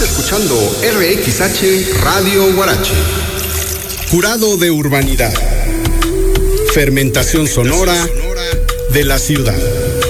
escuchando RXH Radio Huarache. Jurado de urbanidad. Fermentación sonora de la ciudad.